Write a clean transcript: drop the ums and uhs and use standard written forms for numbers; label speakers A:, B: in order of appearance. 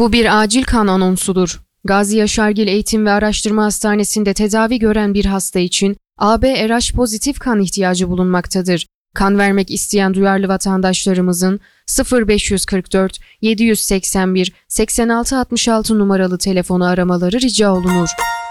A: Bu bir acil kan anonsudur. Gazi Yaşargil Eğitim ve Araştırma Hastanesi'nde tedavi gören bir hasta için AB-RH pozitif kan ihtiyacı bulunmaktadır. Kan vermek isteyen duyarlı vatandaşlarımızın 0544 781 8666 numaralı telefonu aramaları rica olunur.